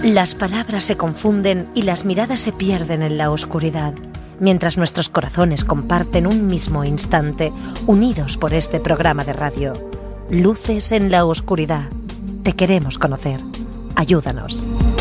Las palabras se confunden y las miradas se pierden en la oscuridad, mientras nuestros corazones comparten un mismo instante, unidos por este programa de radio. Luces en la oscuridad. Te queremos conocer. Ayúdanos.